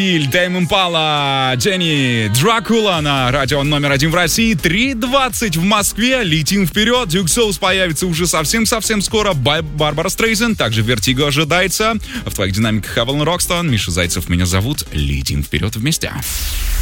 Тейм Импала, Дженни, Дракула на радио номер 1 в России. 3:20 в Москве. Летим вперед. Duke Souls появится уже совсем скоро. Барбара Стрейзен. Также Vertigo ожидается. В твоих динамиках Авалон Рокстон. Миша Зайцев меня зовут. Летим вперед вместе.